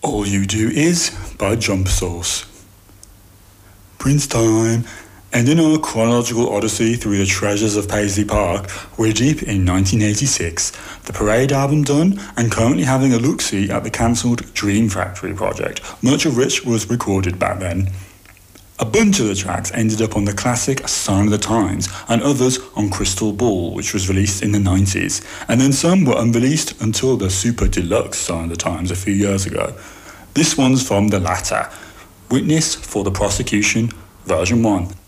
All You Do Is by Jump Source. Prince time. Ending our chronological odyssey through the treasures of Paisley Park, we're deep in 1986, the Parade album done, and currently having a look-see at the cancelled Dream Factory project, much of which was recorded back then. A bunch of the tracks ended up on the classic Sign of the Times, and others on Crystal Ball, which was released in the 90s, and then some were unreleased until the Super Deluxe Sign of the Times a few years ago. This one's from the latter, Witness for the Prosecution, version 1.